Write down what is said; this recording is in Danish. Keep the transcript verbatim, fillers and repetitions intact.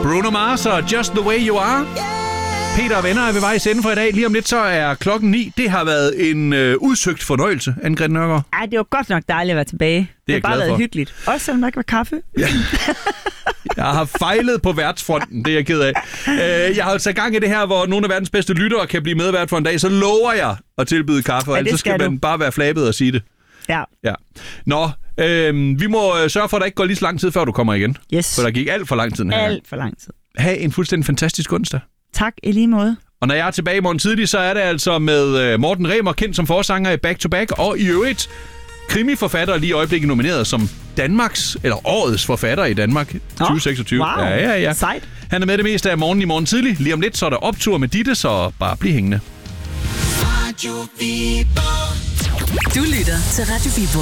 Bruno Mars og Just the Way You Are. Peter og venner er ved vej i sende for i dag. Lige om lidt, så er klokken ni. Det har været en øh, udsøgt fornøjelse, Anne-Grethe Nørgaard. Ej, det var godt nok dejligt at være tilbage. Det, det har bare været hyggeligt. Også selvom der ikke var kaffe. Ja. Jeg har fejlet på værtsfronten, det er jeg ked af. Øh, jeg har sat gang i det her, hvor nogle af verdens bedste lyttere kan blive medvært for en dag. Så lover jeg at tilbyde kaffe, og ja, ellers skal, skal man bare være flabet og sige det. Ja. ja. Nå, øh, vi må sørge for, at der ikke går lige så lang tid, før du kommer igen. Yes. For der gik alt for lang tid her. Alt for lang tid. Ha' en fuldstændig fantastisk onsdag. Tak, i lige måde. Og når jeg er tilbage i morgen tidlig, så er det altså med Morten Remer, kendt som forsanger i Back to Back, og i øvrigt krimiforfatter lige i øjeblikket nomineret som Danmarks, eller årets forfatter i Danmark tyve seksogtyve. Wow, ja, ja, ja. Sejt. Han er med det meste af morgen i morgen tidlig. Lige om lidt, så er der optur med Ditte, så bare bliv hængende. Du lytter til Radio Viborg.